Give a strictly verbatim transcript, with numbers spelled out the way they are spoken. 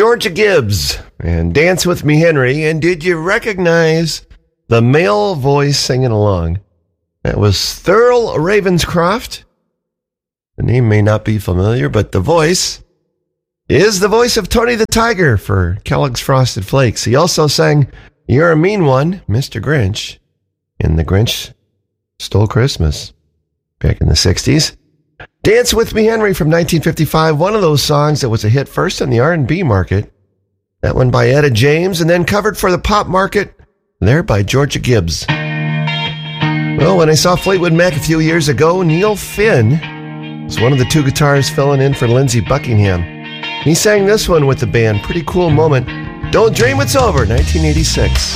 Georgia Gibbs and Dance With Me, Henry. And did you recognize the male voice singing along? That was Thurl Ravenscroft. The name may not be familiar, but the voice is the voice of Tony the Tiger for Kellogg's Frosted Flakes. He also sang You're a Mean One, Mister Grinch, in The Grinch Stole Christmas back in the sixties. Dance With Me, Henry from nineteen fifty-five, one of those songs that was a hit first in the R and B market. That one by Etta James, and then covered for the pop market there by Georgia Gibbs. Well, when I saw Fleetwood Mac a few years ago, Neil Finn was one of the two guitarists filling in for Lindsey Buckingham. He sang this one with the band. Pretty cool moment. Don't Dream It's Over, nineteen eighty-six.